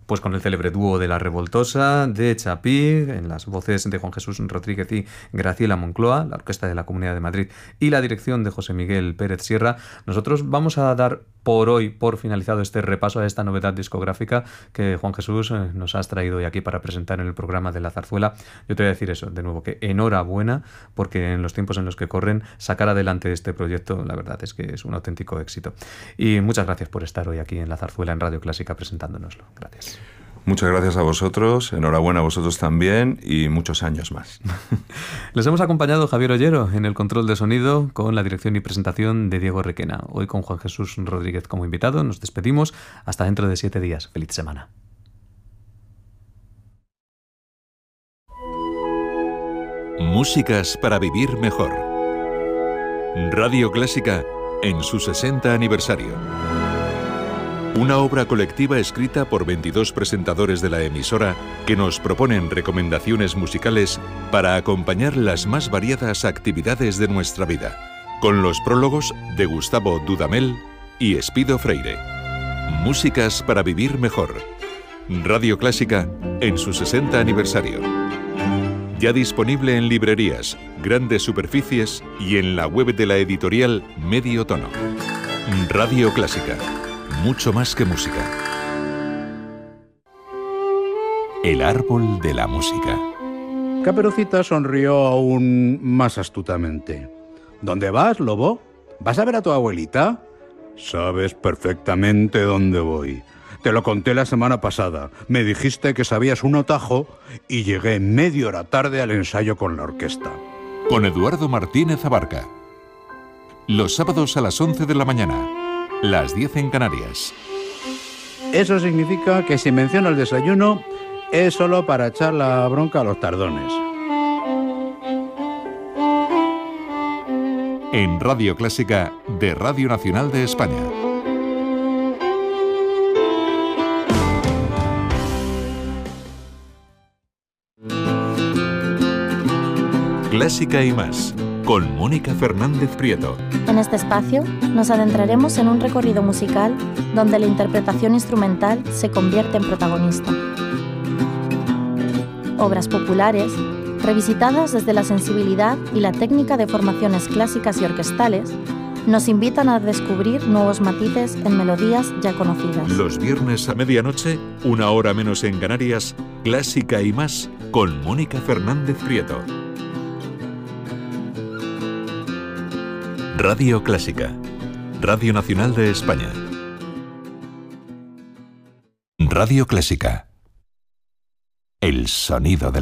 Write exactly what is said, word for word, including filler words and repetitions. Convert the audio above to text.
pues con el célebre dúo de La Revoltosa, de Chapí, en las voces de Juan Jesús Rodríguez y Graciela Moncloa, la Orquesta de la Comunidad de Madrid y la dirección de José Miguel Pérez Sierra. Nosotros vamos a dar por hoy por finalizado este repaso a esta novedad discográfica que Juan Jesús eh, nos has traído hoy aquí para presentar en el programa de La Zarzuela. Yo te voy a decir eso, de nuevo, que enhorabuena, porque en los tiempos en los que corren, sacar adelante este proyecto, la verdad es que es un auténtico éxito. Y muchas gracias por estar hoy aquí en La Zarzuela, en Radio Clásica, presentándonoslo. Gracias. Muchas gracias a vosotros, enhorabuena a vosotros también y muchos años más. Les hemos acompañado Javier Ollero en el control de sonido con la dirección y presentación de Diego Requena. Hoy con Juan Jesús Rodríguez como invitado. Nos despedimos hasta dentro de siete días. Feliz semana. Músicas para vivir mejor. Radio Clásica en su sesenta aniversario. Una obra colectiva escrita por veintidós presentadores de la emisora que nos proponen recomendaciones musicales para acompañar las más variadas actividades de nuestra vida, con los prólogos de Gustavo Dudamel y Espido Freire. Músicas para vivir mejor. Radio Clásica en su sesenta aniversario. Ya disponible en librerías, grandes superficies y en la web de la editorial Medio Tono. Radio Clásica. Mucho más que música. El árbol de la música. Caperucita sonrió aún más astutamente. ¿Dónde vas, lobo? ¿Vas a ver a tu abuelita? Sabes perfectamente dónde voy. Te lo conté la semana pasada. Me dijiste que sabías un atajo y llegué media hora tarde al ensayo con la orquesta. Con Eduardo Martínez Abarca. Los sábados a las once de la mañana. Las diez en Canarias. Eso significa que si menciono el desayuno es solo para echar la bronca a los tardones. En Radio Clásica de Radio Nacional de España. Clásica y más, con Mónica Fernández Prieto. En este espacio nos adentraremos en un recorrido musical donde la interpretación instrumental se convierte en protagonista. Obras populares, revisitadas desde la sensibilidad y la técnica de formaciones clásicas y orquestales, nos invitan a descubrir nuevos matices en melodías ya conocidas. Los viernes a medianoche, una hora menos en Canarias, Clásica y más, con Mónica Fernández Prieto. Radio Clásica, Radio Nacional de España. Radio Clásica. El sonido de